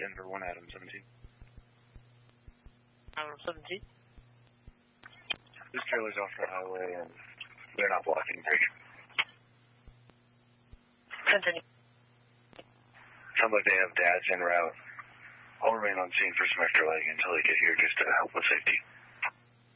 Denver 1, Adam 17. Adam 17. This trailer's off the highway and they're not blocking the bridge. Continue. Sounds like they have dads en route. I'll remain on scene for some extra leg until they get here just to help with safety.